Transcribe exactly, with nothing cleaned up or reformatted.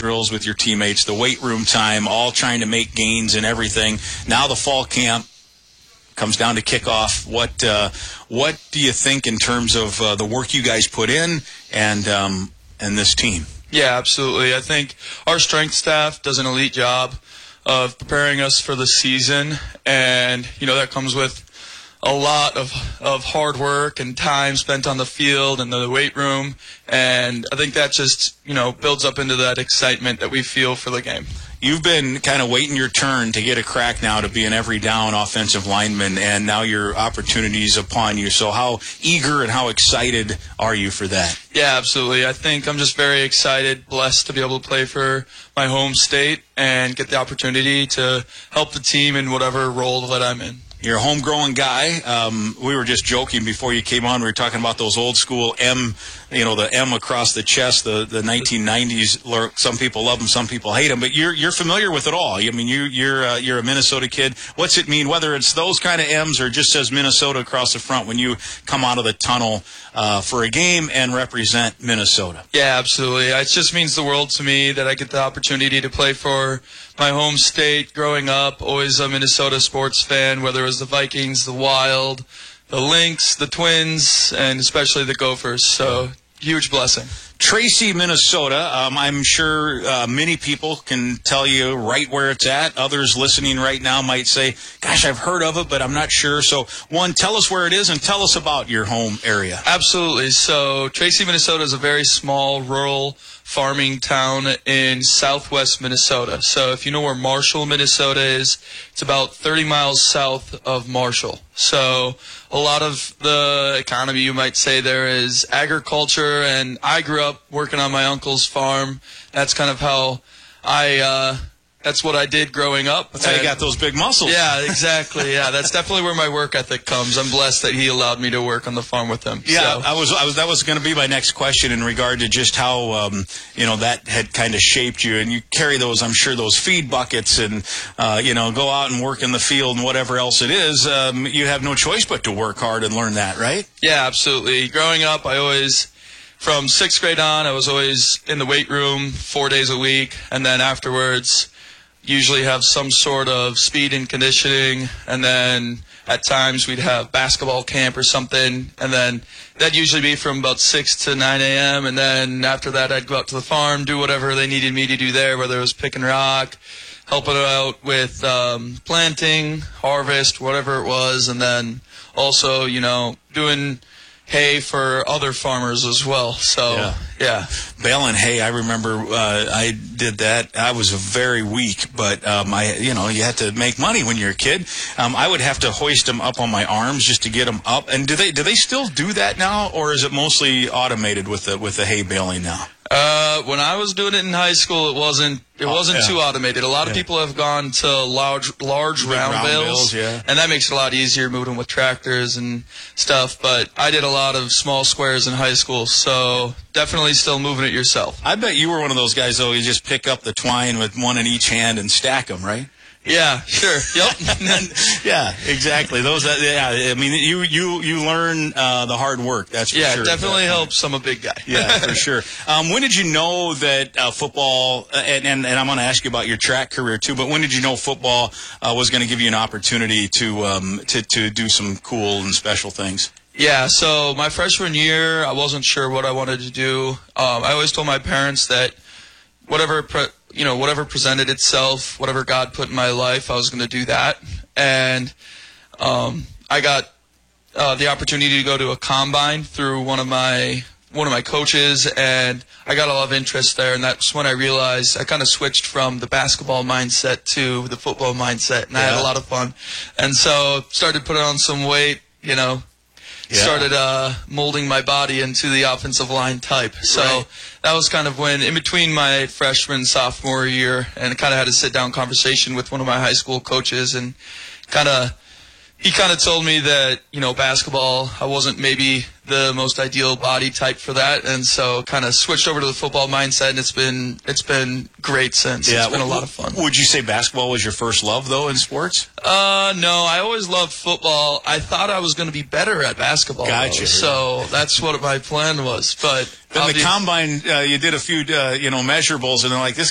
drills with your teammates, the weight room time, all trying to make gains and everything. Now the fall camp comes down to kickoff. What uh, what do you think in terms of uh, the work you guys put in and um, and this team? Yeah, absolutely. I think our strength staff does an elite job of preparing us for the season, and you know that comes with a lot of of hard work and time spent on the field and the weight room, and I think that just you know builds up into that excitement that we feel for the game. You've been kind of waiting your turn to get a crack now to be an every down offensive lineman, and now your opportunity's upon you. So how eager and how excited are you for that? Yeah, absolutely. I think I'm just very excited, blessed to be able to play for my home state and get the opportunity to help the team in whatever role that I'm in. You're a homegrown guy. Um, we were just joking before you came on. We were talking about those old school M, you know, the M across the chest, the, the nineteen nineties. Some people love them, some people hate them. But you're you're familiar with it all. I mean, you you're uh, you're a Minnesota kid. What's it mean, whether it's those kind of M's or just says Minnesota across the front when you come out of the tunnel uh, for a game and represent Minnesota? Yeah, absolutely. It just means the world to me that I get the opportunity to play for my home state. Growing up, always a Minnesota sports fan, whether it was the Vikings, the Wild, the Lynx, the Twins, and especially the Gophers. So, huge blessing. Tracy, Minnesota. Um, I'm sure uh, many people can tell you right where it's at. Others listening right now might say, gosh, I've heard of it, but I'm not sure. So, one, tell us where it is and tell us about your home area. Absolutely. So, Tracy, Minnesota is a very small, rural farming town in southwest Minnesota. So if you know where Marshall, Minnesota is, it's about thirty miles south of Marshall. So a lot of the economy, you might say, there is agriculture, and I grew up working on my uncle's farm. That's kind of how I, uh, that's what I did growing up. That's how you got those big muscles. Yeah, exactly. Yeah, that's definitely where my work ethic comes. I'm blessed that he allowed me to work on the farm with him. Yeah, so. I was, I was. That was going to be my next question in regard to just how um, you know that had kind of shaped you, and you carry those, I'm sure, those feed buckets, and uh, you know, go out and work in the field and whatever else it is. Um, you have no choice but to work hard and learn that, right? Yeah, absolutely. Growing up, I always. From sixth grade on, I was always in the weight room four days a week, and then afterwards usually have some sort of speed and conditioning, and then at times we'd have basketball camp or something, and then that'd usually be from about six to nine a.m., and then after that I'd go out to the farm, do whatever they needed me to do there, whether it was picking rock, helping out with um, planting, harvest, whatever it was, and then also, you know, doing hay for other farmers as well. So, yeah. yeah. Baling hay, I remember uh, I did that. I was very weak, but um, I, you know, you had to make money when you're a kid. Um, I would have to hoist them up on my arms just to get them up. And do they do they still do that now, or is it mostly automated with the with the hay baling now? Uh, when I was doing it in high school, it wasn't it oh, wasn't yeah. too automated. A lot of yeah. people have gone to large large round, round bales, bales yeah. and that makes it a lot easier moving them with tractors and stuff. But I did a lot of small squares in high school, so definitely still moving it yourself. I bet you were one of those guys, though. You just pick up the twine with one in each hand and stack them, right? Yeah, sure. Yep. Yeah, exactly. Those. Uh, yeah, I mean, you you you learn uh, the hard work. That's for yeah, sure. it definitely helps. I'm a big guy. Yeah, for sure. Um, when did you know that uh, football? Uh, and, and and I'm going to ask you about your track career too. But when did you know football uh, was going to give you an opportunity to um to to do some cool and special things? Yeah, so my freshman year, I wasn't sure what I wanted to do. Um, I always told my parents that whatever. Pre- you know, whatever presented itself, whatever God put in my life, I was going to do that. And um, I got uh, the opportunity to go to a combine through one of my one of my coaches, and I got a lot of interest there. And that's when I realized I kind of switched from the basketball mindset to the football mindset, and yeah. I had a lot of fun. And so started putting on some weight, you know, yeah. started uh, molding my body into the offensive line type. So right. that was kind of when, in between my freshman, sophomore year, and kind of had a sit-down conversation with one of my high school coaches, and kind of, he kind of told me that, you know, basketball, I wasn't maybe the most ideal body type for that, and so kind of switched over to the football mindset, and it's been it's been great since. Yeah, it's been well, a lot of fun. Would you say basketball was your first love, though, in sports? Uh, no, I always loved football. I thought I was going to be better at basketball. Gotcha. Though, so that's what my plan was. But then the combine, uh, you did a few, uh, you know, measurables, and they're like, this